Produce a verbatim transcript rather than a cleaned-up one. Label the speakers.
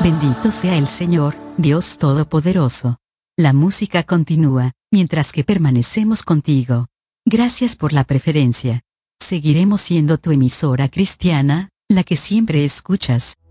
Speaker 1: Bendito sea el Señor, Dios Todopoderoso. La música continúa, mientras que permanecemos contigo. Gracias por la preferencia. Seguiremos siendo tu emisora cristiana, la que siempre escuchas.